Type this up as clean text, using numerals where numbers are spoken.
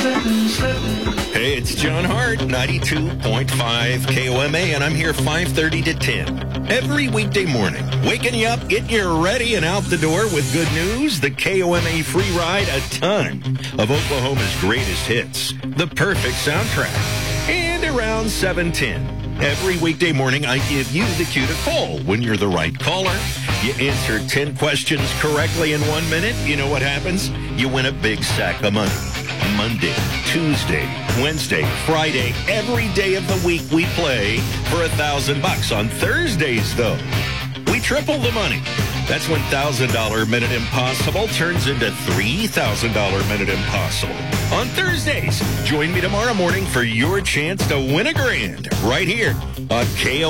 Hey, it's John Hart, 92.5 KOMA, and I'm here 5:30 to 10. Every weekday morning, waking you up, getting you ready and out the door with good news, the KOMA Free Ride, a ton of Oklahoma's greatest hits, the perfect soundtrack, and around 7:10. Every weekday morning, I give you the cue to call. When you're the right caller, you answer 10 questions correctly in 1 minute. You know what happens? You win a big sack of money. Monday, Tuesday, Wednesday, Friday, every day of the week we play for $1,000. On Thursdays, though, we triple the money. That's when $1,000 Minute Impossible turns into $3,000 Minute Impossible. On Thursdays, join me tomorrow morning for your chance to win $1,000 right here on KO.